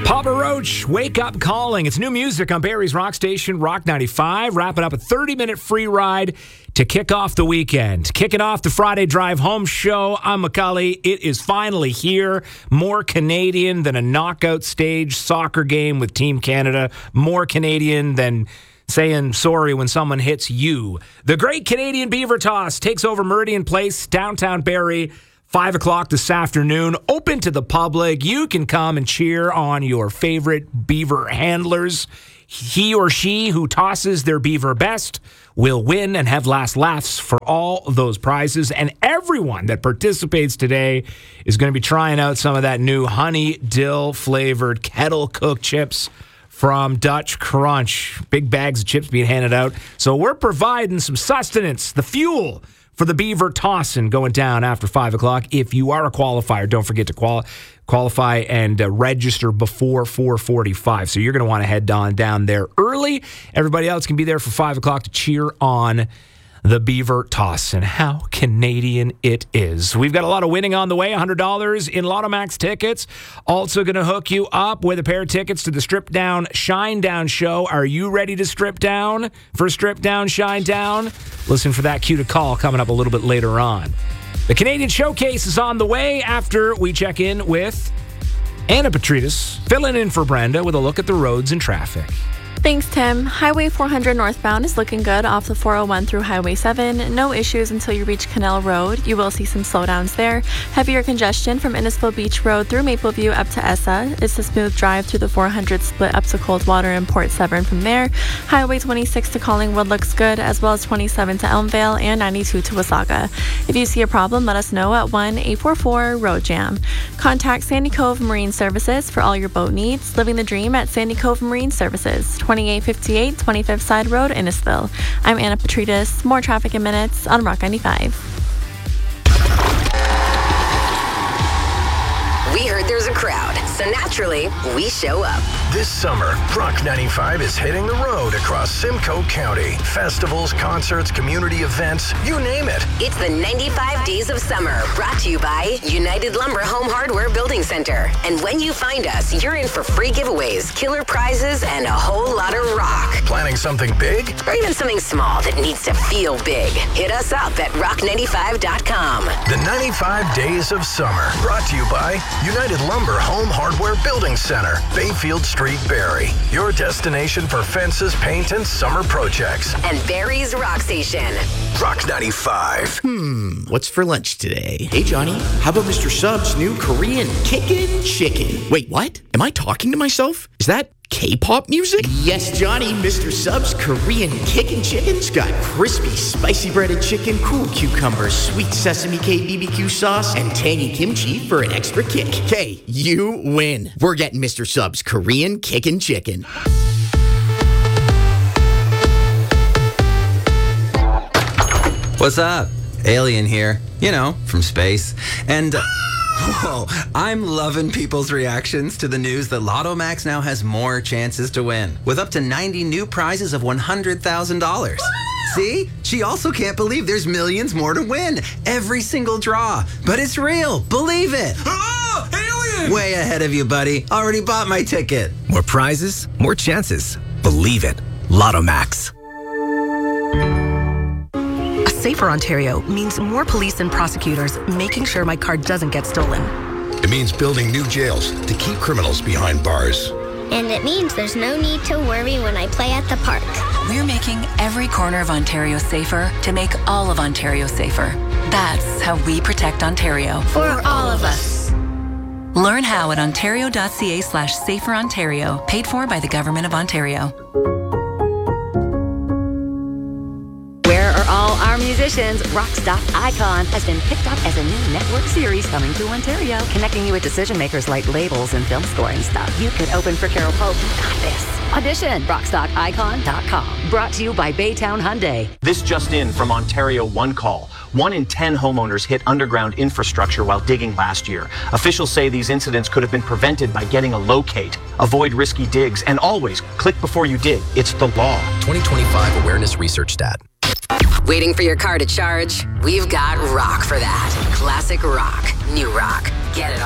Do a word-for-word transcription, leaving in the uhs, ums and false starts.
Papa Roach, Wake Up Calling. It's new music on Barrie's Rock Station, Rock ninety-five. Wrapping up a thirty-minute free ride to kick off the weekend. Kicking off the Friday Drive Home show. I'm Macaulay. It is finally here. More Canadian than a knockout stage soccer game with Team Canada. More Canadian than saying sorry when someone hits you. The Great Canadian Beaver Toss takes over Meridian Place, downtown Barrie. Five o'clock this afternoon, open to the public. You can come and cheer on your favorite beaver handlers. He or she who tosses their beaver best will win and have last laughs for all of those prizes. And everyone that participates today is going to be trying out some of that new honey dill flavored kettle cooked chips from Dutch Crunch. Big bags of chips being handed out. So we're providing some sustenance, the fuel for the Beaver Tossin' going down after five o'clock. If you are a qualifier, don't forget to quali- qualify and uh, register before four forty-five. So you're going to want to head on down there early. Everybody else can be there for five o'clock to cheer on the Beaver Tossin'. How Canadian it is. We've got a lot of winning on the way. one hundred dollars in Lotto Max tickets. Also going to hook you up with a pair of tickets to the Strip Down Shine Down show. Are you ready to strip down for Strip Down Shine Down? Listen for that cue to call coming up a little bit later on. The Canadian Showcase is on the way after we check in with Anna Petrides, filling in for Brenda with a look at the roads and traffic. Thanks, Tim. Highway four hundred northbound is looking good off the four oh one through Highway seven. No issues until you reach Canal Road. You will see some slowdowns there. Heavier congestion from Innisfil Beach Road through Mapleview up to Essa. It's a smooth drive through the four hundred split up to Coldwater and Port Severn from there. Highway twenty-six to Collingwood looks good, as well as twenty-seven to Elmvale and ninety-two to Wasaga. If you see a problem, let us know at one eight four four road jam. Contact Sandy Cove Marine Services for all your boat needs. Living the dream at Sandy Cove Marine Services. twenty-eight fifty-eight twenty-fifth Side Road, Innisfil. I'm Anna Petrides. More traffic in minutes on Rock ninety-five. We heard there's a crowd, so naturally, we show up. This summer, Rock ninety-five is hitting the road across Simcoe County. Festivals, concerts, community events, you name it. It's the ninety-five Days of Summer, brought to you by United Lumber Home Hardware Building Center. And when you find us, you're in for free giveaways, killer prizes, and a whole lot of rock. Planning something big? Or even something small that needs to feel big. Hit us up at rock ninety-five dot com. The ninety-five Days of Summer, brought to you by United Lumber Home Hardware Building Center, Bayfield Street, Barrie. Your destination for fences, paint, and summer projects. And Barrie's Rock Station. Rock ninety-five. Hmm, what's for lunch today? Hey, Johnny, how about Mister Sub's new Korean Kickin' Chicken? Wait, what? Am I talking to myself? Is that K-pop music? Yes, Johnny, Mister Sub's Korean Kickin' Chicken's got crispy, spicy breaded chicken, cool cucumbers, sweet sesame K B B Q sauce, and tangy kimchi for an extra kick. Hey, you win. We're getting Mister Sub's Korean Kickin' Chicken. What's up? Alien here. You know, from space. And... Uh, Whoa, I'm loving people's reactions to the news that Lotto Max now has more chances to win, with up to ninety new prizes of one hundred thousand dollars. See? She also can't believe there's millions more to win. Every single draw. But it's real. Believe it. Oh, alien! Way ahead of you, buddy. Already bought my ticket. More prizes, more chances. Believe it. Lotto Max. Safer Ontario means more police and prosecutors making sure my car doesn't get stolen. It means building new jails to keep criminals behind bars. And it means there's no need to worry when I play at the park. We're making every corner of Ontario safer to make all of Ontario safer. That's how we protect Ontario. For all of us. Learn how at ontario.ca slash safer Ontario, paid for by the Government of Ontario. All our musicians, Rock Stop Icon has been picked up as a new network series coming to Ontario, connecting you with decision makers like labels and film scoring stuff. You could open for Carol Pope. You got this. Audition, rock stock icon dot com. Brought to you by Baytown Hyundai. This just in from Ontario One Call. One in ten homeowners hit underground infrastructure while digging last year. Officials say these incidents could have been prevented by getting a locate. Avoid risky digs and always click before you dig. It's the law. twenty twenty-five Awareness Research Stat. Waiting for your car to charge? We've got rock for that. Classic rock. New rock. Get it all.